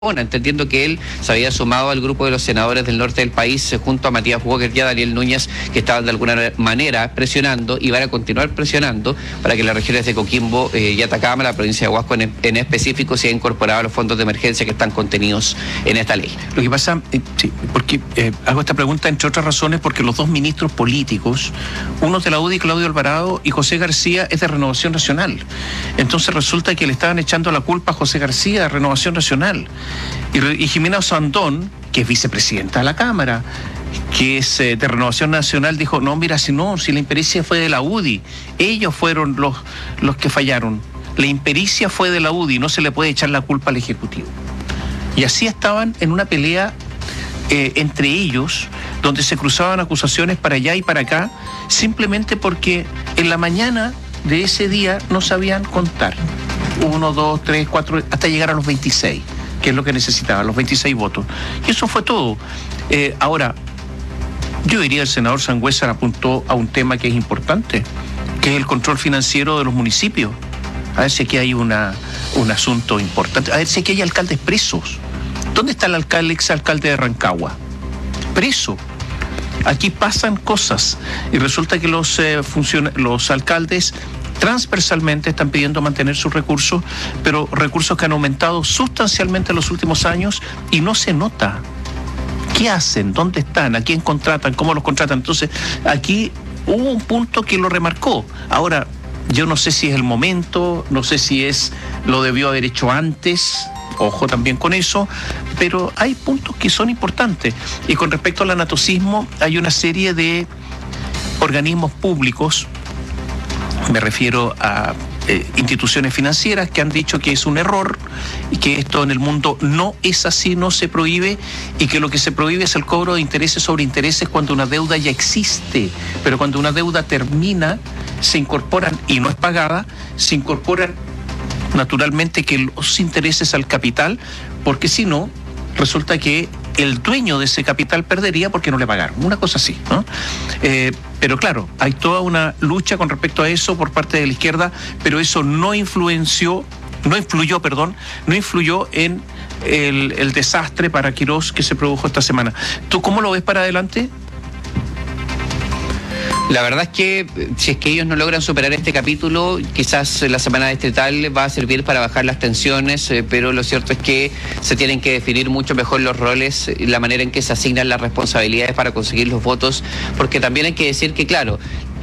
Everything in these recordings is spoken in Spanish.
entendiendo que él se había sumado al grupo de los senadores del norte del país junto a Matías Walker y a Daniel Núñez, que estaban de alguna manera presionando y van a continuar presionando para que las regiones de Coquimbo y Atacama, la provincia de Huasco en específico, sean incorporados a los fondos de emergencia que están contenidos en esta ley. Lo que pasa, sí, porque hago esta pregunta entre otras razones porque los dos ministros políticos, uno de la UDI, Claudio Alvarado, y José García, es de Renovación Nacional. Entonces resulta que le estaban echando la culpa a José García de Renovación Nacional. Y Jimena Sandón, que es vicepresidenta de la Cámara, que es de Renovación Nacional, dijo, no, mira, si la impericia fue de la UDI, ellos fueron los que fallaron. La impericia fue de la UDI, no se le puede echar la culpa al Ejecutivo. Y así estaban en una pelea entre ellos, donde se cruzaban acusaciones para allá y para acá, simplemente porque en la mañana de ese día no sabían contar. 1, 2, 3, 4, hasta llegar a los 26. Que es lo que necesitaba, los 26 votos. Y eso fue todo. Ahora, yo diría el senador Sangüesa apuntó a un tema que es importante, que es el control financiero de los municipios. A ver si aquí hay un asunto importante. A ver si aquí hay alcaldes presos. ¿Dónde está el exalcalde de Rancagua? Preso. Aquí pasan cosas y resulta que los alcaldes transversalmente están pidiendo mantener sus recursos, pero recursos que han aumentado sustancialmente en los últimos años y no se nota. ¿Qué hacen? ¿Dónde están? ¿A quién contratan? ¿Cómo los contratan? Entonces, aquí hubo un punto que lo remarcó. Ahora, yo no sé si es el momento, no sé si lo debió haber hecho antes, ojo también con eso, pero hay puntos que son importantes. Y con respecto al anatocismo, hay una serie de organismos públicos, me refiero a instituciones financieras que han dicho que es un error y que esto en el mundo no es así, no se prohíbe, y que lo que se prohíbe es el cobro de intereses sobre intereses cuando una deuda ya existe, pero cuando una deuda termina se incorporan, y no es pagada, se incorporan naturalmente que los intereses al capital, porque si no, resulta que el dueño de ese capital perdería porque no le pagaron, una cosa así, ¿no? Pero claro, hay toda una lucha con respecto a eso por parte de la izquierda, pero eso no influyó en el desastre para Quirós que se produjo esta semana. ¿Tú cómo lo ves para adelante? La verdad es que si es que ellos no logran superar este capítulo, quizás la semana distrital va a servir para bajar las tensiones, pero lo cierto es que se tienen que definir mucho mejor los roles, la manera en que se asignan las responsabilidades para conseguir los votos, porque también hay que decir que, claro,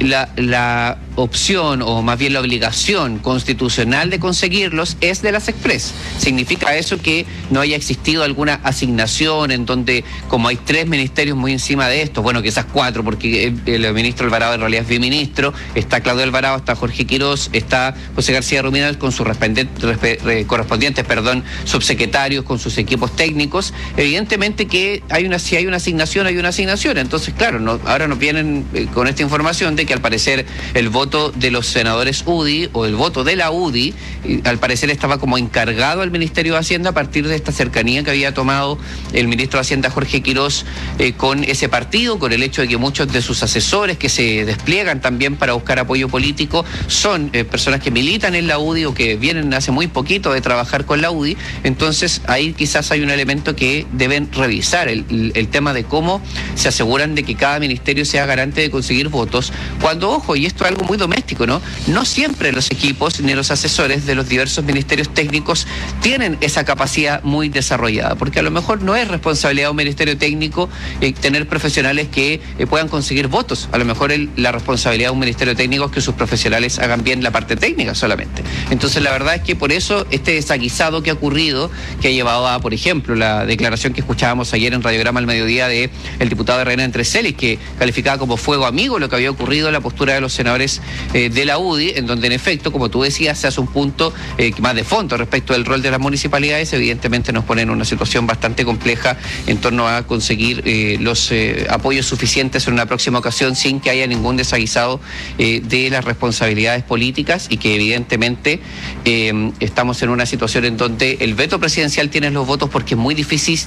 la opción, o más bien la obligación constitucional de conseguirlos es de las Express. ¿Significa eso que no haya existido alguna asignación en donde, como hay 3 ministerios muy encima de esto, bueno, quizás 4, porque el ministro Alvarado en realidad es biministro, está Claudio Alvarado, está Jorge Quirós, está José García Ruminal con sus correspondientes subsecretarios, con sus equipos técnicos? Evidentemente que si hay una asignación, hay una asignación. Entonces, claro, ahora nos vienen con esta información de que al parecer el voto de los senadores UDI o el voto de la UDI, al parecer estaba como encargado al Ministerio de Hacienda a partir de esta cercanía que había tomado el ministro de Hacienda Jorge Quirós con ese partido, con el hecho de que muchos de sus asesores que se despliegan también para buscar apoyo político son personas que militan en la UDI o que vienen hace muy poquito de trabajar con la UDI. Entonces ahí quizás hay un elemento que deben revisar, el tema de cómo se aseguran de que cada ministerio sea garante de conseguir votos, cuando, ojo, y esto es algo muy doméstico, ¿no? No siempre los equipos ni los asesores de los diversos ministerios técnicos tienen esa capacidad muy desarrollada, porque a lo mejor no es responsabilidad de un ministerio técnico tener profesionales que puedan conseguir votos. A lo mejor la responsabilidad de un ministerio técnico es que sus profesionales hagan bien la parte técnica solamente. Entonces la verdad es que por eso este desaguisado que ha ocurrido, que ha llevado a, por ejemplo, la declaración que escuchábamos ayer en Radiograma al mediodía de el diputado de Reina Entrecelis, que calificaba como fuego amigo lo que había ocurrido en la postura de los senadores de la UDI, en donde en efecto, como tú decías, se hace un punto más de fondo respecto del rol de las municipalidades. Evidentemente nos pone en una situación bastante compleja en torno a conseguir los apoyos suficientes en una próxima ocasión sin que haya ningún desaguisado de las responsabilidades políticas, y que evidentemente estamos en una situación en donde el veto presidencial tiene los votos porque es muy difícil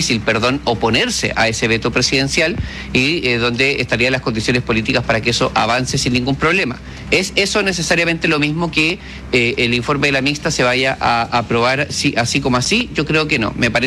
oponerse a ese veto presidencial, y donde estarían las condiciones políticas para que eso avance sin ningún problema. problema. ¿Es eso necesariamente lo mismo que el informe de la mixta se vaya a aprobar así como así? Yo creo que no. Me parece